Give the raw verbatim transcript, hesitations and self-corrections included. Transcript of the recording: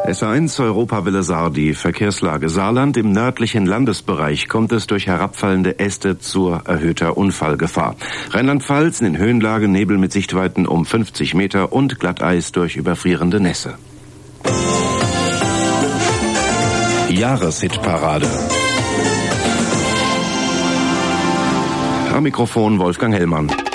S eins Europawelle Saar, die Verkehrslage. Saarland, im nördlichen Landesbereich kommt es durch herabfallende Äste zur erhöhter Unfallgefahr. Rheinland-Pfalz in den Höhenlagen Nebel mit Sichtweiten um fünfzig Meter und Glatteis durch überfrierende Nässe. Jahreshitparade. Am Mikrofon Wolfgang Hellmann.